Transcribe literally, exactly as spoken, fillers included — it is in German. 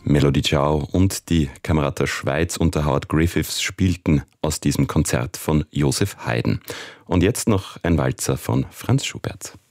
Melody Ciao und die Camerata Schweiz unter Howard Griffiths spielten aus diesem Konzert von Joseph Haydn. Und jetzt noch ein Walzer von Franz Schubert.